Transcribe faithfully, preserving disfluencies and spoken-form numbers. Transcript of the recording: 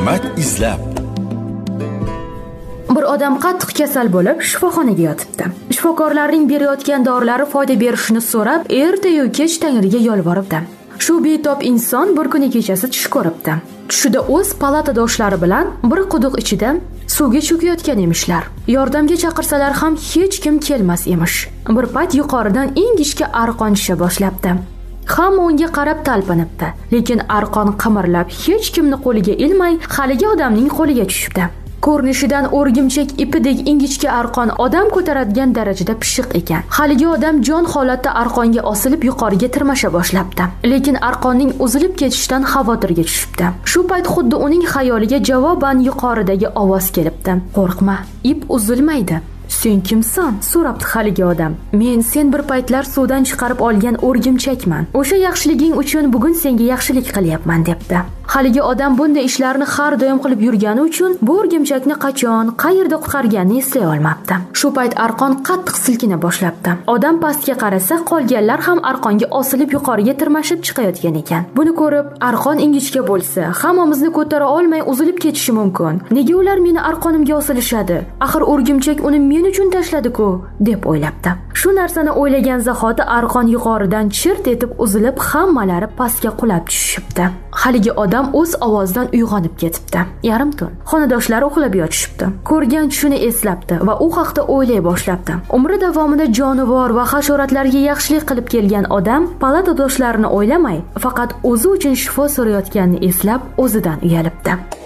hikmat izlab. Bir odam qattiq kasal bo'lib shifoxonaga yotibdi. Shifokorlarning berayotgan dorilari foyda berishini so'rab, erta-yu kech Tangriga yolvoribdi. Shu betob inson bir kuni kechasi tush ko'ribdi. Tushida o'z palatadoshlari bilan bir quduq ichida suvga cho'kayotgan emishlar. Yordamga chaqirsalar ham hech kim kelmas emish. Bir payt yuqoridan ingichka arqon tusha boshlabdi. Hamma unga qarab talpinibdi, lekin arqon qimirlab hech kimni qo'liga ilmay, haligi odamning qo'liga tushibdi. Ko'rinishidan o'rgimchak ipidek ingichka arqon odam ko'taradigan darajada pishiq ekan. Haligi odam jon holatda arqonga osilib yuqoriga tirmasha boshlabdi, lekin arqonning uzilib ketishidan xavotirga tushibdi. Shu payt xuddi uning xayoliga javoban yuqoridagi ovoz kelibdi. Qo'rqma, ip uzilmaydi. Sen kimsan? So'rabdi haligi odam. Men sen bir paytlar suvdan chiqarib olgan o'rgimchakman. O'sha yaxshiliging uchun bugun senga yaxshilik qilyapman debdi. Haligi odam bunday ishlarni har doim qilib yurgani uchun bu o'rgimchakni qachon, qayerda qutqarganini eslay olmabdi. Shu payt arqon qattiq silkina boshlabdi. Odam pastga qarasa, qolganlar ham arqonga osilib yuqoriga tirmashib chiqayotgan ekan. Buni ko'rib, arqon ingichka bo'lsa, hammamizni ko'tara olmay uzilib ketishi mumkin. Nega ular meni arqonimga osilishadi? Axir o'rgimchak uni men uchun tashladi-ku, deb o'ylabdi. Shu narsani o'ylagan zahoti arqon yuqoridan chirt etib uzilib, hammalari pastga qulab tushibdi. Haligi odam o'z ovozidan uyg'onib ketibdi. Yarim tun. Xonadoshlari uxlab yotishibdi. Ko'rgan tushini eslabdi va u haqda o'ylay boshlabdi. Umri davomida jonivor va hasharotlarga yaxshilik qilib kelgan odam palatadoshlarini o'ylamay, faqat o'zi uchun shifo so'rayotganini eslab, o'zidan uyalibdi.